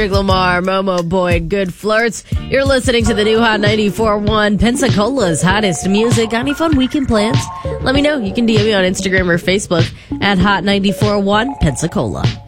Lamar, Momo Boy, Good Flirts. You're listening to the new Hot 94.1 Pensacola's hottest music. Got any fun weekend plans? Let me know. You can DM me on Instagram or Facebook at Hot 94.1 Pensacola.